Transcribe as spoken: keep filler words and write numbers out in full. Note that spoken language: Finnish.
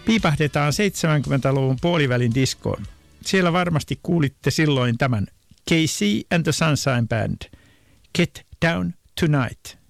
Piipahdetaan seitsemänkymmentäluvun puolivälin diskoon. Siellä varmasti kuulitte silloin tämän Casey and the Sunshine Band. Get Down Tonight.